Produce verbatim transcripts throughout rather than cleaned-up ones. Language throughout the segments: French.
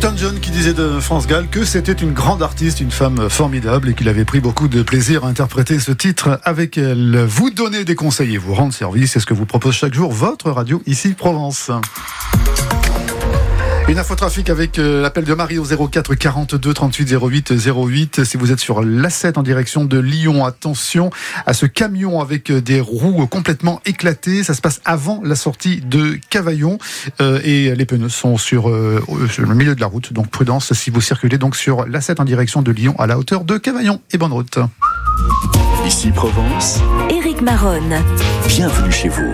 Elton John qui disait de France Gall que c'était une grande artiste, une femme formidable et qu'il avait pris beaucoup de plaisir à interpréter ce titre avec elle. Vous donner des conseils et vous rendre service, c'est ce que vous propose chaque jour votre radio ici Provence. Une infotrafic avec euh, l'appel de Marie au zéro quatre quarante-deux trente-huit zéro huit zéro huit. Si vous êtes sur l'A sept en direction de Lyon, attention à ce camion avec des roues complètement éclatées. Ça se passe avant la sortie de Cavaillon euh, et les pneus sont sur, euh, sur le milieu de la route. Donc prudence si vous circulez donc sur l'A sept en direction de Lyon à la hauteur de Cavaillon. Et bonne route. Ici Provence. Éric Maronne. Bienvenue chez vous.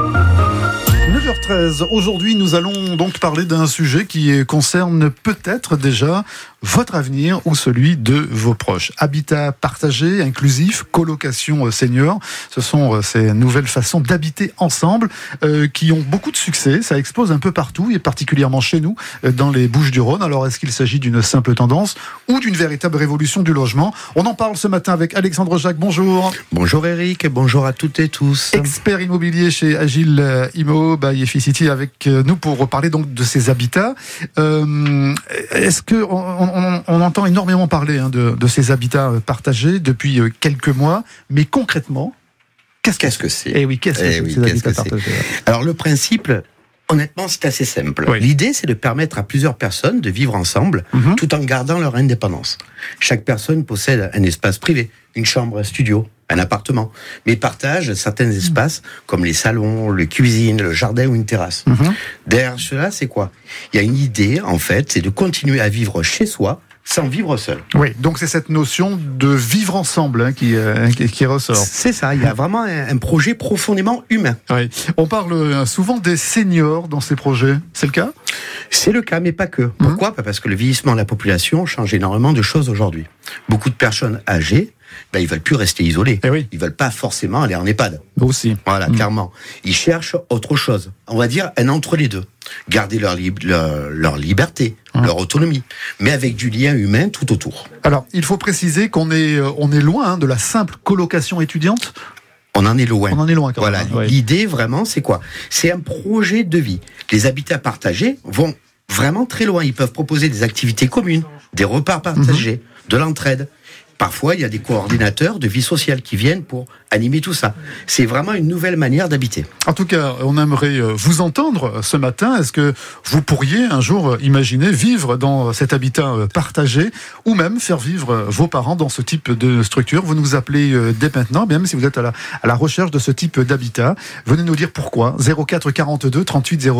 neuf heures treize. Aujourd'hui, nous allons donc parler d'un sujet qui concerne peut-être déjà votre avenir ou celui de vos proches. Habitat partagé, inclusif, colocation senior. Ce sont ces nouvelles façons d'habiter ensemble euh, qui ont beaucoup de succès. Ça explose un peu partout et particulièrement chez nous, dans les Bouches-du-Rhône. Alors, est-ce qu'il s'agit d'une simple tendance ou d'une véritable révolution du logement ? On en parle ce matin avec Alexandre Jacques. Bonjour. Bonjour Eric et bonjour à toutes et tous. Expert immobilier chez Agile Immo by Efficity avec nous pour parler donc de ces habitats. Euh, est-ce que on, on, on entend énormément parler hein, de, de ces habitats partagés depuis quelques mois, mais concrètement, qu'est-ce, qu'est-ce que c'est ? Eh oui, qu'est-ce que eh c'est oui, ces qu'est-ce habitats que partagés ? c'est ? Alors le principe, honnêtement, c'est assez simple. Oui. L'idée, c'est de permettre à plusieurs personnes de vivre ensemble, Mm-hmm. tout en gardant leur indépendance. Chaque personne possède un espace privé, une chambre, un studio, un appartement, mais partage certains espaces comme les salons, les cuisines, le jardin ou une terrasse. Mm-hmm. Derrière cela, c'est quoi ? Il y a une idée, en fait, c'est de continuer à vivre chez soi sans vivre seul. Oui, donc c'est cette notion de vivre ensemble hein, qui, euh, qui, qui ressort. C'est ça, il y a vraiment un, un projet profondément humain. Oui. On parle souvent des seniors dans ces projets, c'est le cas ? C'est le cas, mais pas que. Pourquoi ? Parce que le vieillissement de la population change énormément de choses aujourd'hui. Beaucoup de personnes âgées, ben, ils veulent plus rester isolés. Eh oui. Ils veulent pas forcément aller en EHPAD. Aussi. Voilà, mmh. clairement. Ils cherchent autre chose. On va dire un entre les deux. Garder leur, lib- leur, leur liberté, mmh. leur autonomie, mais avec du lien humain tout autour. Alors, il faut préciser qu'on est, on est loin hein, de la simple colocation étudiante. On en est loin. On en est loin quand voilà, même. Voilà. L'idée vraiment, c'est quoi ? C'est un projet de vie. Les habitats partagés vont vraiment très loin. Ils peuvent proposer des activités communes, des repas partagés, mmh. de l'entraide. Parfois, il y a des coordinateurs de vie sociale qui viennent pour animer tout ça. C'est vraiment une nouvelle manière d'habiter. En tout cas, on aimerait vous entendre ce matin. Est-ce que vous pourriez un jour imaginer vivre dans cet habitat partagé ou même faire vivre vos parents dans ce type de structure ? Vous nous appelez dès maintenant, même si vous êtes à la, à la recherche de ce type d'habitat. Venez nous dire pourquoi. zéro quatre quarante-deux trente-huit zéro